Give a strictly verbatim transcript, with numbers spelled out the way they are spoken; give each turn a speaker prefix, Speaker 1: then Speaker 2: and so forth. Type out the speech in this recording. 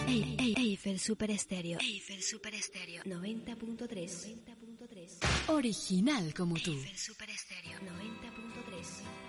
Speaker 1: Ey, ey, Eiffel Super Estéreo. Eiffel Super Estéreo noventa punto tres.
Speaker 2: Original como tú.
Speaker 1: Eiffel Super Estéreo noventa punto tres.